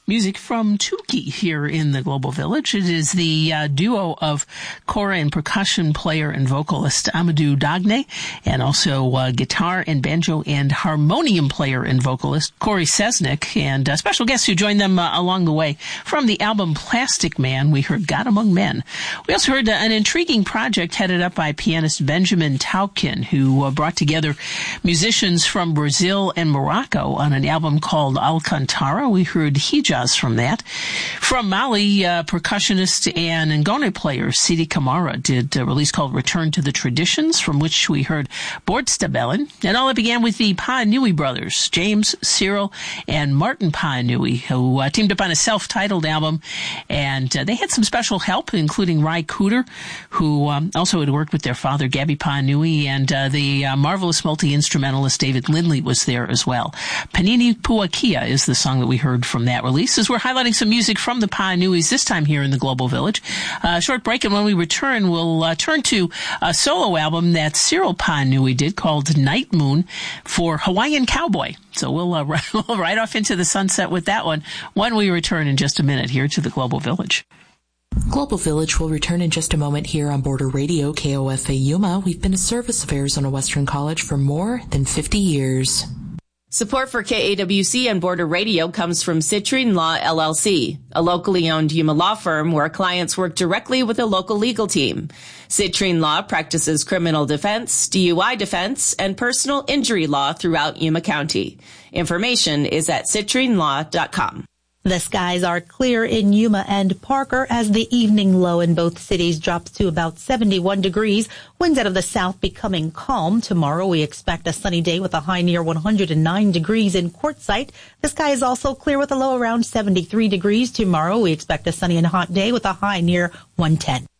Music from Tuki here in the Global Village. It is the duo of kora and percussion player and vocalist Amadou Dagne, and also guitar and banjo and harmonium player and vocalist Corey Sesnick, and special guests who joined them along the way. From the album Plastic Man, we heard God Among Men. We also heard an intriguing project headed up by pianist Benjamin Taukin, who brought together musicians from Brazil and Morocco on an album called Alcantara. We heard Hijaz from that. From Mali, percussionist and ngone player Sidi Kamara did a release called Return to the Traditions, from which we heard Bordstebellen. And all it began with the Paanui brothers, James, Cyril, and Martin Paanui, who teamed up on a self-titled album. And they had some special help, including Rai Cooter, who also had worked with their father, Gabby Paanui, and the marvelous multi-instrumentalist David Lindley was there as well. Panini Puakia is the song that we heard from that release, as we're highlighting some music from the Paanuis, this time here in the Global Village. Short break, and when we return, we'll turn to a solo album that Cyril Paanui did called Night Moon for Hawaiian Cowboy. So we'll ride off into the sunset with that one when we return in just a minute here to the Global Village. Global Village will return in just a moment here on Border Radio, KOFA Yuma. We've been a service of Arizona Western College for more than 50 years. Support for KAWC and Border Radio comes from Citrine Law, LLC, a locally owned Yuma law firm where clients work directly with a local legal team. Citrine Law practices criminal defense, DUI defense, and personal injury law throughout Yuma County. Information is at citrinelaw.com. The skies are clear in Yuma and Parker as the evening low in both cities drops to about 71 degrees. Winds out of the south becoming calm. Tomorrow we expect a sunny day with a high near 109 degrees in Quartzsite. The sky is also clear with a low around 73 degrees. Tomorrow we expect a sunny and hot day with a high near 110.